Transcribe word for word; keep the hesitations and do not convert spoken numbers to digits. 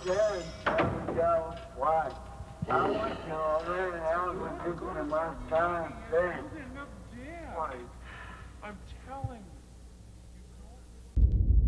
dead. Every go. Why? I want to already. I was taking the most time. Then.